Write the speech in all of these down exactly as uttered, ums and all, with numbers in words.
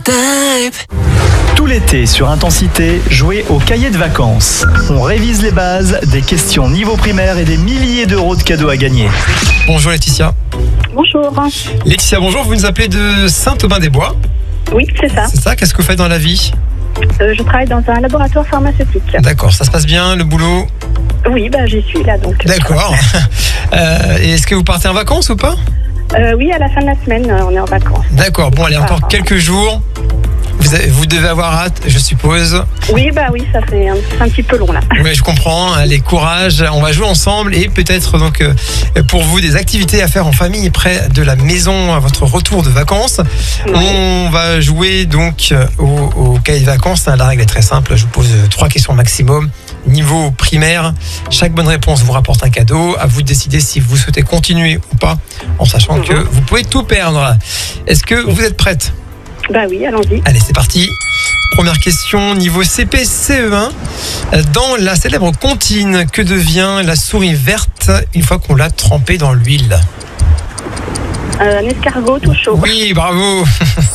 type. Tout l'été sur Intensité, jouez au cahier de vacances. On révise les bases, des questions niveau primaire et des milliers d'euros de cadeaux à gagner. Bonjour Laetitia. Bonjour. Laetitia, bonjour, vous nous appelez de Saint-Aubin-des-Bois. Oui, c'est ça. C'est ça, qu'est-ce que vous faites dans la vie? Euh, je travaille dans un laboratoire pharmaceutique. D'accord, ça se passe bien, le boulot? Oui, bah, j'y suis là donc. D'accord. euh, et est-ce que vous partez en vacances ou pas? Euh, oui, à la fin de la semaine, euh, on est en vacances. D'accord, bon, allez, encore Ah. quelques jours. Vous, avez- vous devez avoir hâte, je suppose. Oui, bah oui, ça fait un, c'est un petit peu long là. Oui, je comprends. Allez, courage. On va jouer ensemble et peut-être donc euh, pour vous des activités à faire en famille près de la maison à votre retour de vacances. Oui. On va jouer donc euh, au, au cahier de vacances. La règle est très simple. Je vous pose euh, trois questions maximum. Niveau primaire, chaque bonne réponse vous rapporte un cadeau. À vous de décider si vous souhaitez continuer ou pas, en sachant que vous pouvez tout perdre. Est-ce que vous êtes prête? Bah oui, allons-y. Allez, c'est parti. Première question, niveau C P C E un. Dans la célèbre comptine, que devient la souris verte une fois qu'on l'a trempée dans l'huile? Euh, un escargot tout chaud. Oui, bravo.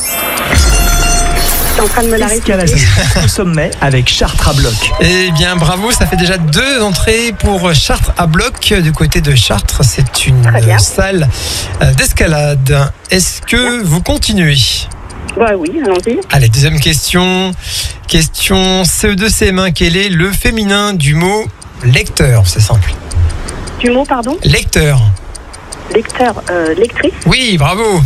Je suis en train de me la Escalade répéter. au sommet avec Chartres à bloc. Eh bien, bravo, ça fait déjà deux entrées pour Chartres à bloc. Du côté de Chartres, c'est une Très bien. salle d'escalade. Est-ce que vous continuez? Bah oui, allons-y. Allez, deuxième question. Question C E deux C M un. Quel est le féminin du mot lecteur? C'est simple. Du mot, pardon. Lecteur. Lecteur, euh, lectrice. Oui, bravo.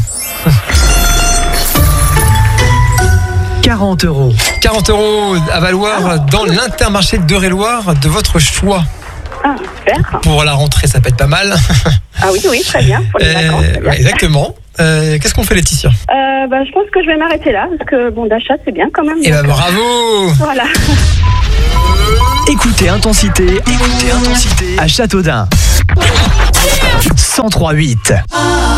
quarante euros. quarante euros à valoir dans l'Intermarché d'Eure-et-Loire de votre choix. Ah, super. Pour la rentrée, ça peut être pas mal. Ah oui, oui, très bien. Pour les Euh, vacances, très bien. ouais, exactement. Euh, Qu'est-ce qu'on fait, Laetitia? Euh, bah, je pense que je vais m'arrêter là, parce que bon, d'achat, c'est bien quand même. Eh ben donc, bravo. Voilà. Écoutez Intensité, écoutez Intensité à Châteaudun. cent trois virgule huit.